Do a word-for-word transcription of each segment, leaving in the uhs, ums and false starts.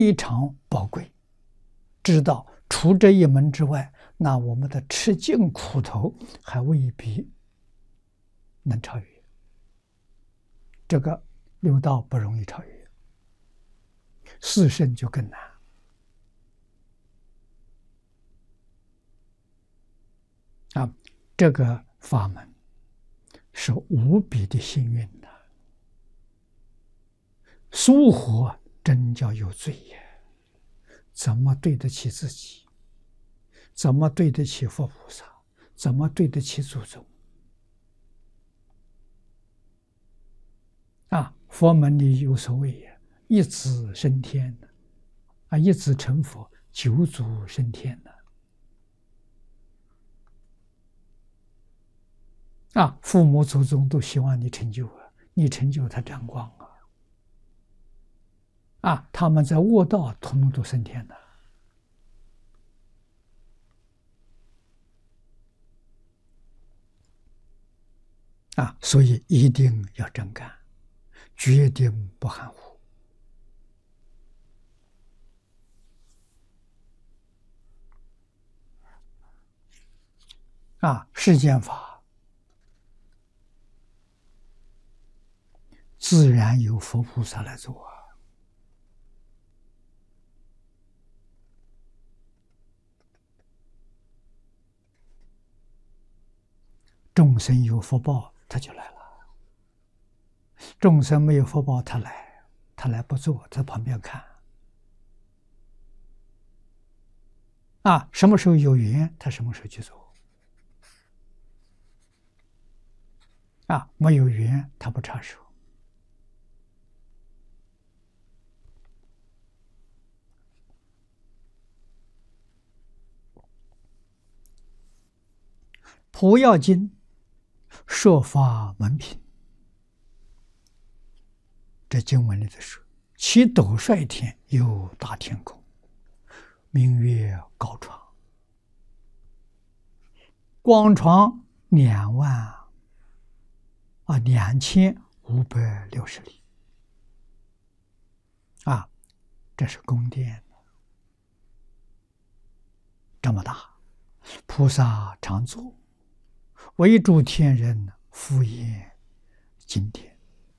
非常宝贵。知道除这一门之外，那我们的吃尽苦头还未必能超越。这个六道不容易超越，四圣就更难。啊，这个法门是无比的幸运的。疏忽真叫有罪也，怎么对得起自己？怎么对得起佛菩萨？怎么对得起祖宗？啊，佛门里有所谓也，一子升天的，啊，一子成佛，九祖升天的。啊，父母祖宗都希望你成就啊，你成就他沾光啊。啊，他们在卧道统统都升天的。啊，所以一定要真干，决定不含糊。啊，世间法自然由佛菩萨来做啊。众生有福报，他就来了；众生没有福报，他来，他来不做，在旁边看。啊，什么时候有缘，他什么时候去做。啊，没有缘，他不插手。普药经说法门品，这经文里头说：其斗率天有大天宫，名曰高床，光床两万啊两千五百六十里啊，这是宫殿，这么大，菩萨常坐，为诸天人敷衍经典。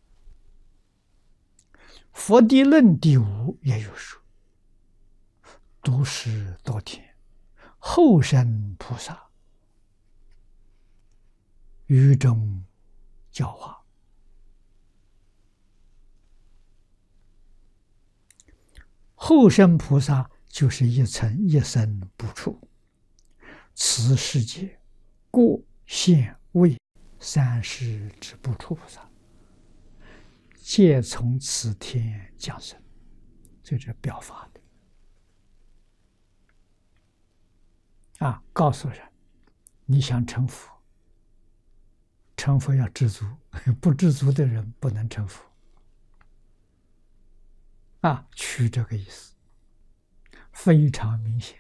佛地论第五也有说：独师多天，后生菩萨，于中教化。后生菩萨就是一层一生不出，此世界过现位三世之不出菩萨，皆从此天降生。这是表法的啊，告诉人你想成佛，成佛要知足，不知足的人不能成佛啊，取这个意思非常明显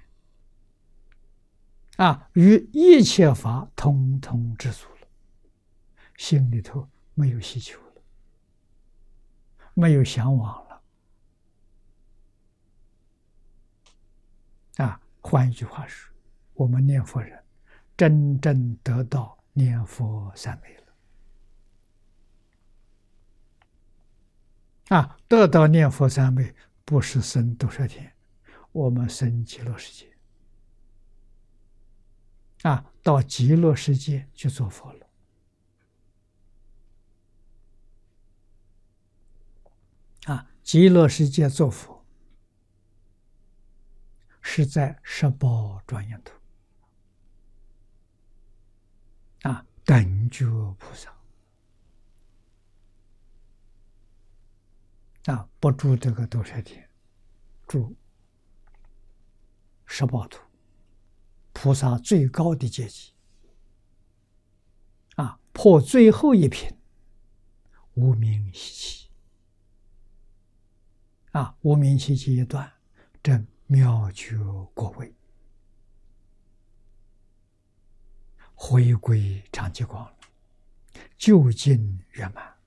啊，与一切法通通知足了，心里头没有希求了，没有向往了啊。换一句话说，我们念佛人真正得到念佛三昧了啊！得到念佛三昧，不是生斗率天，我们生极乐世界啊，到极乐世界去做佛了啊！极乐世界做佛是在十宝庄严土啊，等觉菩萨啊，不住这个斗率天，住十宝土，菩萨最高的阶级啊，破最后一品无明习气啊，无明习气一断，证妙觉果位，回归常寂光了，究竟圆满。